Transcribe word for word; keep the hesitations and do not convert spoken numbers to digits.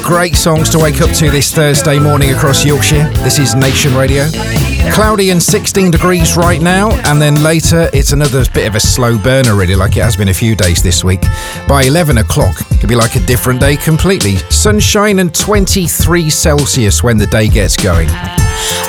great songs to wake up to this Thursday morning across Yorkshire. This is Nation Radio. Cloudy and sixteen degrees right now, and then later it's another bit of a slow burner, really, like it has been a few days this week. By eleven o'clock, it'll be like a different day completely. Sunshine and twenty-three Celsius when the day gets going.